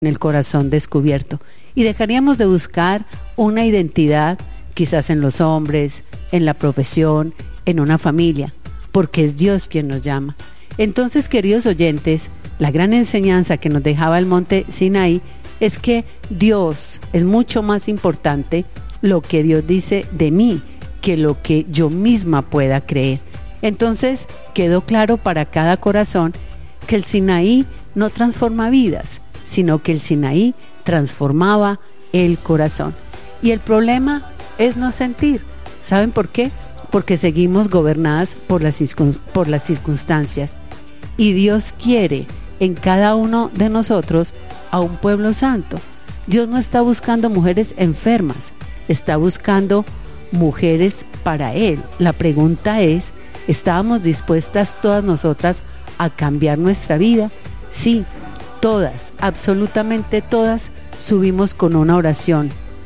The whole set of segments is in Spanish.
en el corazón descubierto y dejaríamos de buscar una identidad quizás en los hombres, en la profesión, en una familia, porque es Dios quien nos llama. Entonces, queridos oyentes, la gran enseñanza que nos dejaba el monte Sinaí es que Dios es mucho más importante lo que Dios dice de mí que lo que yo misma pueda creer. Entonces quedó claro para cada corazón que el Sinaí no transforma vidas, sino que el Sinaí transformaba el corazón. Y el problema es no sentir. ¿Saben por qué? Porque seguimos gobernadas por las circunstancias. Y Dios quiere en cada uno de nosotros a un pueblo santo. Dios no está buscando mujeres enfermas, está buscando mujeres para Él. La pregunta es, ¿estábamos dispuestas todas nosotras a cambiar nuestra vida? Sí, todas, absolutamente todas, subimos con una oración.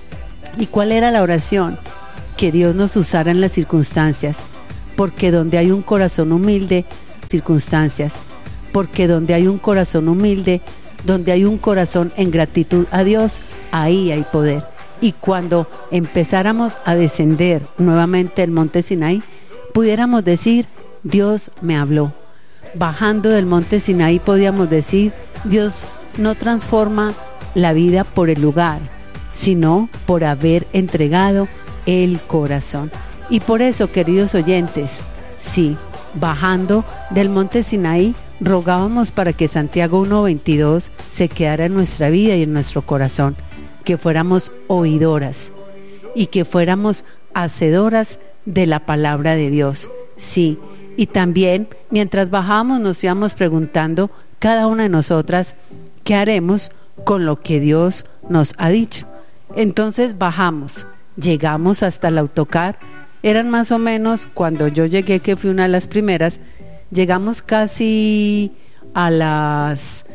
¿Y cuál era la oración? Que Dios nos usara en las circunstancias, porque donde hay un corazón humilde, circunstancias, porque donde hay un corazón humilde, donde hay un corazón en gratitud a Dios, ahí hay poder. Y cuando empezáramos a descender nuevamente el monte Sinaí, pudiéramos decir, Dios me habló. Bajando del monte Sinaí podíamos decir, Dios no transforma la vida por el lugar, sino por haber entregado el corazón. Y por eso, queridos oyentes, sí, bajando del monte Sinaí, rogábamos para que Santiago 1:22 se quedara en nuestra vida y en nuestro corazón, que fuéramos oidoras y que fuéramos hacedoras de la palabra de Dios. Sí, y también mientras bajábamos nos íbamos preguntando cada una de nosotras qué haremos con lo que Dios nos ha dicho. Entonces bajamos, llegamos hasta el autocar, eran más o menos cuando yo llegué, que fui una de las primeras, llegamos casi a las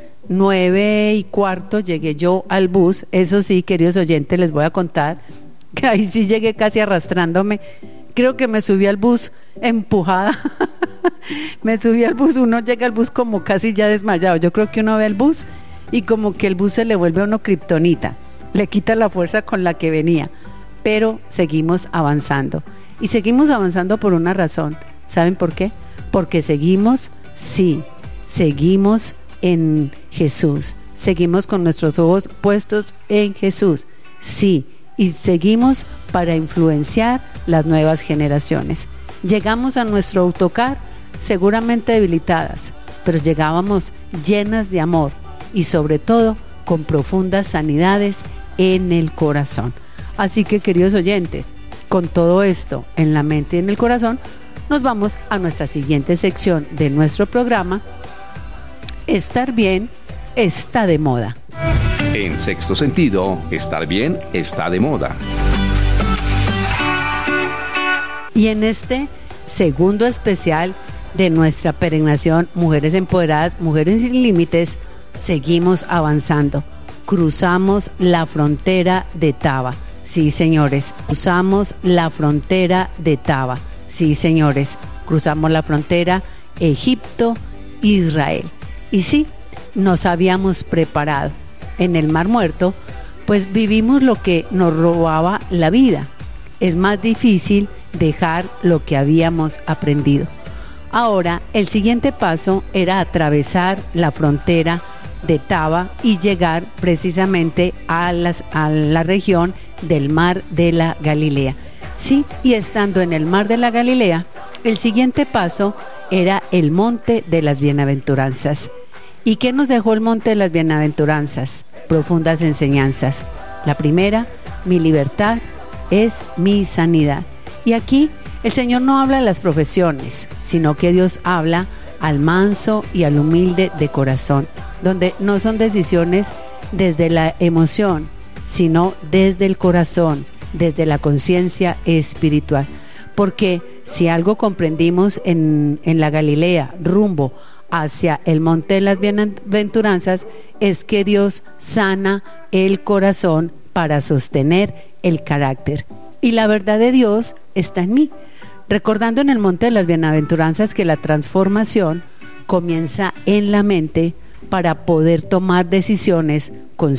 9:15, llegué yo al bus. Eso sí, queridos oyentes, les voy a contar que ahí sí llegué casi arrastrándome. Creo que me subí al bus empujada. Me subí al bus, uno llega al bus como casi ya desmayado. Yo creo que uno ve el bus y como que el bus se le vuelve a uno kriptonita, le quita la fuerza con la que venía. Pero seguimos avanzando. Y seguimos avanzando por una razón. ¿Saben por qué? Porque seguimos, sí, seguimos en Jesús. Seguimos con nuestros ojos puestos en Jesús. Sí, y seguimos para influenciar las nuevas generaciones. Llegamos a nuestro autocar seguramente debilitadas, pero llegábamos llenas de amor y sobre todo con profundas sanidades en el corazón. Así que, queridos oyentes, con todo esto en la mente y en el corazón, nos vamos a nuestra siguiente sección de nuestro programa. Estar bien está de moda. En Sexto Sentido, estar bien está de moda. Y en este segundo especial de nuestra peregrinación Mujeres Empoderadas, Mujeres Sin Límites, seguimos avanzando. Cruzamos la frontera de Taba. Sí, señores, cruzamos la frontera de Taba. Sí, señores, cruzamos la frontera Egipto-Israel. Y sí, nos habíamos preparado. En el Mar Muerto, pues vivimos lo que nos robaba la vida. Es más difícil dejar lo que habíamos aprendido. Ahora, el siguiente paso era atravesar la frontera de Taba y llegar precisamente a la región del Mar de la Galilea. Sí, y estando en el Mar de la Galilea, el siguiente paso era el Monte de las Bienaventuranzas. ¿Y qué nos dejó el Monte de las Bienaventuranzas? Profundas enseñanzas. La primera, mi libertad es mi sanidad. Y aquí el Señor no habla de las profesiones, sino que Dios habla al manso y al humilde de corazón, donde no son decisiones desde la emoción, sino desde el corazón, desde la conciencia espiritual. Porque si algo comprendimos en la Galilea, rumbo hacia el Monte de las Bienaventuranzas, es que Dios sana el corazón para sostener el carácter. Y la verdad de Dios está en mí. Recordando en el Monte de las Bienaventuranzas que la transformación comienza en la mente para poder tomar decisiones